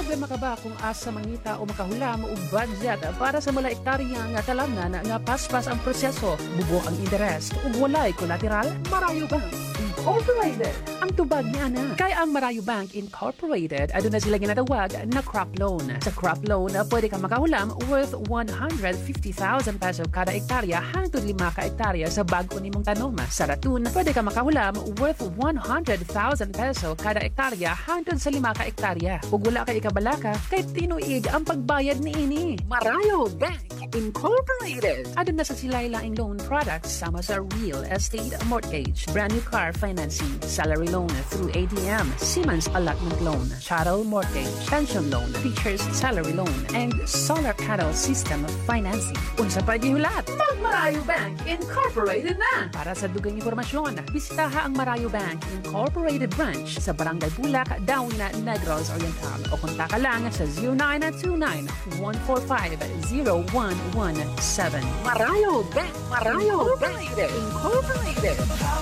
problema ka ba kung asa mangita o makahulam o budget para sa mula ektarya nga talamnan nga paspas ang proseso, bubok ang interes ug walay kolateral? Marayo Bank Incorporated ang tubag ni ana. Kay ang Marayo Bank Incorporated aduna sila ginatawag na crop loan. Sa crop loan, pwede ka makahulam worth 150,000 peso kada ektarya hangtod 5 ka ektarya sa bag-o nimong tanom. Sa ratun, pwede ka makahulam worth 100,000 peso kada ektarya hangtod sa 5 ka ektarya. Ug wala kay ikabalaka, kay tinuig ang pagbayad niini. Marayo Bank Incorporated. Aduna sa silay laing loan products sama sa real estate mortgage, brand new car financing, salary loan through ATM, Siemens allotment loan, chattel mortgage, pension loan, features salary loan, and solar panel system financing. Unsa pa gihulat? Mag-Marayo Bank Incorporated na! Para sa dugang impormasyon, bisitaha ang Marayo Bank Incorporated branch sa Barangay Bulak, Dawina, Negros Oriental o kontak lang sa 0929-145-0117. Marayo Bank Incorporated.